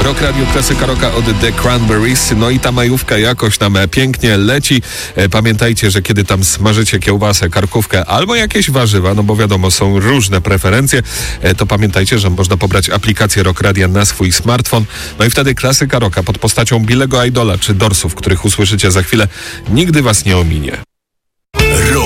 Rock Radio Klasyka Rocka od The Cranberries. No i ta majówka jakoś nam pięknie leci. Pamiętajcie, że kiedy tam smażycie kiełbasę, karkówkę albo jakieś warzywa, no bo wiadomo, są różne preferencje, to pamiętajcie, że można pobrać aplikację Rock Radia na swój smartfon. No i wtedy Klasyka Rocka pod postacią Billego Idola czy Dorsów, których usłyszycie za chwilę, nigdy was nie ominie.